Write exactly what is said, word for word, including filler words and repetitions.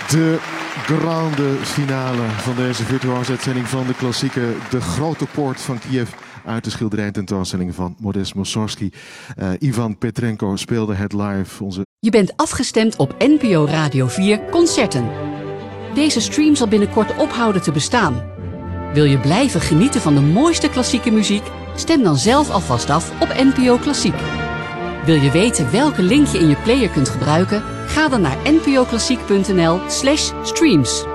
De grande finale van deze virtuoze uitzending van de klassieke De Grote Poort van Kiev uit de schilderij tentoonstelling van Modest Mussorgsky. Uh, Ivan Petrenko speelde het live. Onze... Je bent afgestemd op N P O Radio vier Concerten. Deze stream zal binnenkort ophouden te bestaan. Wil je blijven genieten van de mooiste klassieke muziek? Stem dan zelf alvast af op N P O Klassiek. Wil je weten welke link je in je player kunt gebruiken? Ga dan naar n p o klassiek punt n l slash streams.